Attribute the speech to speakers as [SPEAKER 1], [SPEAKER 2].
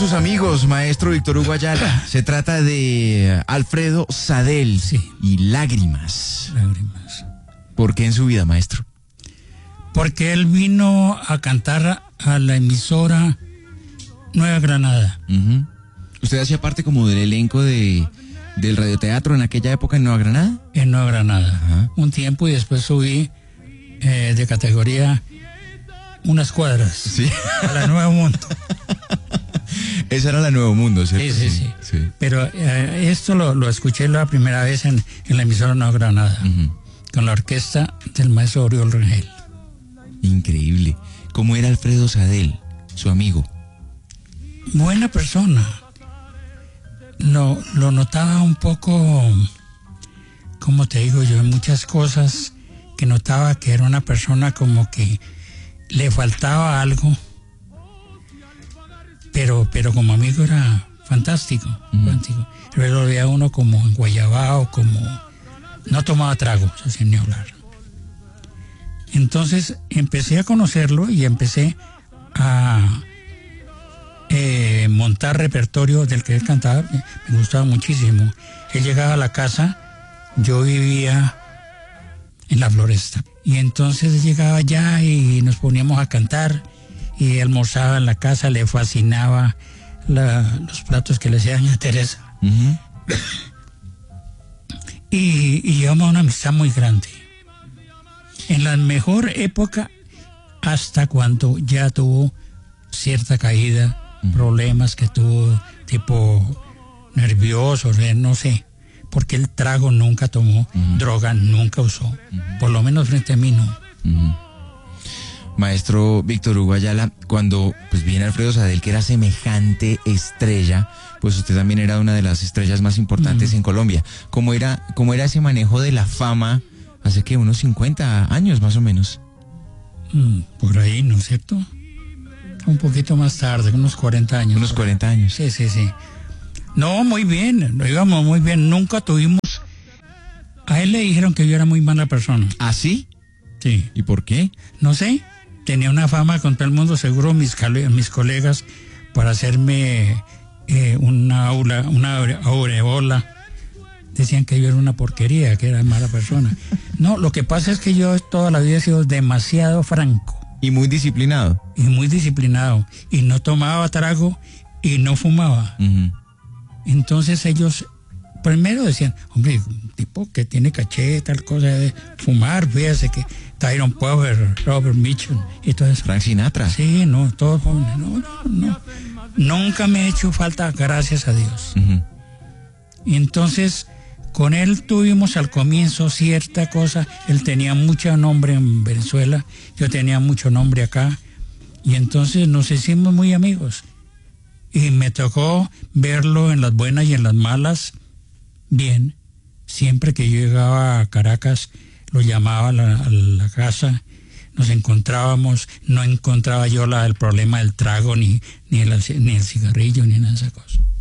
[SPEAKER 1] sus amigos, maestro Víctor Hugo Ayala. Se trata de Alfredo Sadel.
[SPEAKER 2] Sí.
[SPEAKER 1] Y Lágrimas.
[SPEAKER 2] Lágrimas.
[SPEAKER 1] ¿Por qué en su vida, maestro?
[SPEAKER 2] Porque él vino a cantar a la emisora Nueva Granada.
[SPEAKER 1] Uh-huh. ¿Usted hacía parte como del elenco del radioteatro en aquella época en Nueva Granada?
[SPEAKER 2] En Nueva Granada.
[SPEAKER 1] Ajá.
[SPEAKER 2] Un tiempo, y después subí de categoría unas cuadras.
[SPEAKER 1] Sí.
[SPEAKER 2] A la Nuevo Mundo.
[SPEAKER 1] Esa era la Nuevo Mundo, ¿cierto?
[SPEAKER 2] Sí. Pero esto lo escuché la primera vez en la emisora Nueva Granada, con la orquesta del maestro Oriol Rangel.
[SPEAKER 1] Increíble. ¿Cómo era Alfredo Sadel, su amigo?
[SPEAKER 2] Buena persona. Lo notaba un poco, como te digo yo, en muchas cosas que notaba que era una persona como que le faltaba algo, pero como amigo era fantástico, fantástico. Pero lo veía uno como enguayabao, como no tomaba trago, sin ni hablar. Entonces empecé a conocerlo y empecé a montar repertorio del que él cantaba. Me gustaba muchísimo. Él llegaba a la casa, yo vivía en La Floresta, y entonces llegaba allá y nos poníamos a cantar, y almorzaba en la casa. Le fascinaba los platos que le hacía doña Teresa.
[SPEAKER 1] Uh-huh.
[SPEAKER 2] y llevamos una amistad muy grande. En la mejor época, hasta cuando ya tuvo cierta caída, problemas que tuvo, tipo nervioso, no sé, porque el trago nunca tomó, droga nunca usó, por lo menos frente a mí no.
[SPEAKER 1] Maestro Víctor Hugo Ayala, cuando pues viene Alfredo Sadel, que era semejante estrella, pues usted también era una de las estrellas más importantes en Colombia. ¿Cómo era ese manejo de la fama hace que unos 50 años más o menos?
[SPEAKER 2] Por ahí, ¿no es cierto? Un poquito más tarde, unos 40 años.
[SPEAKER 1] Unos 40 años.
[SPEAKER 2] Sí. No, muy bien, lo íbamos muy bien. Nunca tuvimos... A él le dijeron que yo era muy mala persona.
[SPEAKER 1] ¿Ah, sí?
[SPEAKER 2] Sí.
[SPEAKER 1] ¿Y por qué?
[SPEAKER 2] No sé, tenía una fama con todo el mundo, seguro mis colegas, para hacerme una aureola. Decían que yo era una porquería, que era mala persona. No, lo que pasa es que yo toda la vida he sido demasiado franco.
[SPEAKER 1] Y muy disciplinado.
[SPEAKER 2] Y muy disciplinado. Y no tomaba trago y no fumaba.
[SPEAKER 1] Uh-huh.
[SPEAKER 2] Entonces ellos primero decían, hombre, un tipo que tiene caché, tal cosa de fumar, fíjese que Tyrone Power, Robert Mitchum y todo eso.
[SPEAKER 1] Frank Sinatra.
[SPEAKER 2] Sí, no, todos jóvenes. No. Nunca me he hecho falta, gracias a Dios.
[SPEAKER 1] Uh-huh.
[SPEAKER 2] Y entonces, con él tuvimos al comienzo cierta cosa. Él tenía mucho nombre en Venezuela, yo tenía mucho nombre acá, y entonces nos hicimos muy amigos. Y me tocó verlo en las buenas y en las malas, bien. Siempre que yo llegaba a Caracas, lo llamaba a la casa, nos encontrábamos, no encontraba yo el problema del trago, ni el cigarrillo, ni nada de esas cosas.